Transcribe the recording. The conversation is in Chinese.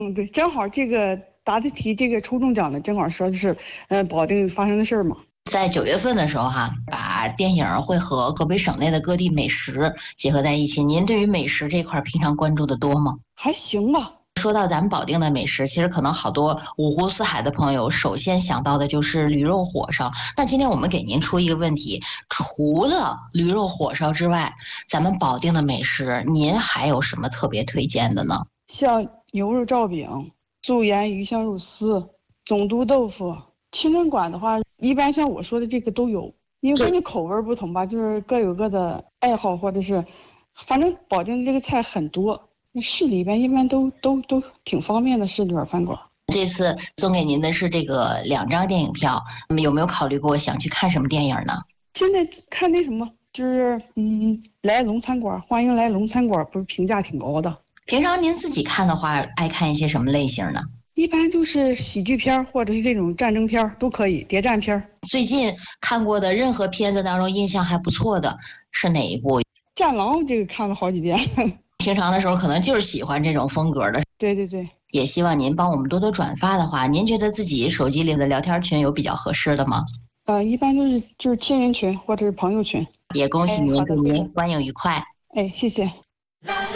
对，正好这个答的题，这个抽中奖的正好说的是，保定发生的事儿嘛。 在9月份的时候把电影会和河北省内的各地美食结合在一起。您对于美食这块平常关注的多吗？ 还行吧。 说到咱们保定的美食，其实可能好多五湖四海的朋友首先想到的就是驴肉火烧。那今天我们给您出一个问题，除了驴肉火烧之外，咱们保定的美食您还有什么特别推荐的呢？ 像牛肉罩饼、素盐鱼香肉丝、总督豆腐。清真馆的话，一般像我说的这个都有，因为根据口味不同吧，就是各有各的爱好，或者是，反正保定这个菜很多。市里边一般都挺方便的，市里边饭馆。 这次送给您的是这个2张电影票，那么有没有考虑过想去看什么电影呢？ 现在看那什么，就是来龙餐馆，欢迎来龙餐馆，不是评价挺高的。 平常您自己看的话，爱看一些什么类型呢？ 一般都是喜剧片或者是这种战争片都可以，谍战片。 最近看过的任何片子当中，印象还不错的是哪一部？ 战狼这个看了好几遍。 平常的时候可能就是喜欢这种风格的。 对对对。 也希望您帮我们多多转发的话，您觉得自己手机里的聊天群有比较合适的吗？ 一般就是亲人群或者是朋友群。 也恭喜您，祝您观影愉快。 谢谢。